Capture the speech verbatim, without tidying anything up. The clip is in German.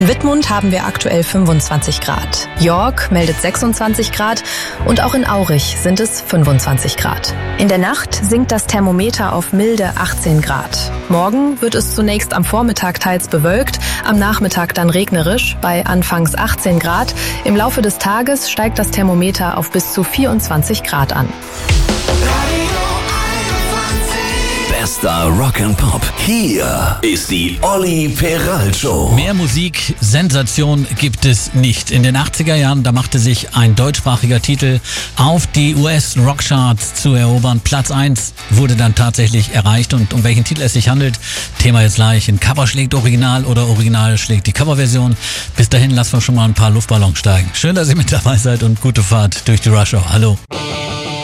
In Wittmund haben wir aktuell fünfundzwanzig Grad. York meldet sechsundzwanzig Grad und auch in Aurich sind es fünfundzwanzig Grad. In der Nacht sinkt das Thermometer auf milde achtzehn Grad. Morgen wird es zunächst am Vormittag teils bewölkt, am Nachmittag dann regnerisch bei anfangs achtzehn Grad. Im Laufe des Tages steigt das Thermometer auf bis zu vierundzwanzig Grad an. Bester Rock and Pop. Hier ist die Olli Peral Show. Mehr Musik, Sensation gibt es nicht. In den achtziger Jahren, da machte sich ein deutschsprachiger Titel auf die U S-Rockcharts zu erobern. Platz eins wurde dann tatsächlich erreicht. Und um welchen Titel es sich handelt, Thema jetzt gleich. Ein Cover schlägt Original oder Original schlägt die Coverversion. Bis dahin lassen wir schon mal ein paar Luftballons steigen. Schön, dass ihr mit dabei seid und gute Fahrt durch die Rush Hour. Hallo.